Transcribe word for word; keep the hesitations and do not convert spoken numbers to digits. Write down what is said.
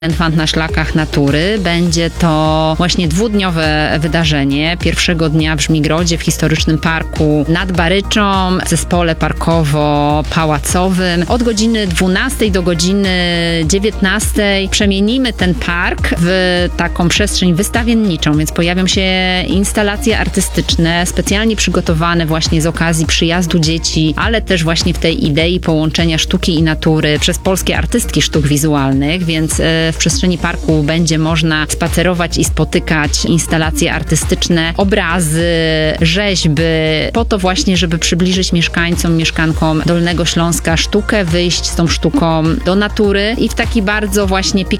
Enfant na szlakach natury. Będzie to właśnie dwudniowe wydarzenie. Pierwszego dnia w Żmigrodzie, w historycznym parku nad Baryczą, w zespole parkowo-pałacowym. Od godziny dwunastej do godziny dziewiętnastej przemienimy ten park w taką przestrzeń wystawienniczą, więc pojawią się instalacje artystyczne, specjalnie przygotowane właśnie z okazji przyjazdu dzieci, ale też właśnie w tej idei połączenia sztuki i natury przez polskie artystki sztuk wizualnych, więc w przestrzeni parku będzie można spacerować i spotykać instalacje artystyczne, obrazy, rzeźby, po to właśnie, żeby przybliżyć mieszkańcom, mieszkankom Dolnego Śląska sztukę, wyjść z tą sztuką do natury i w taki bardzo właśnie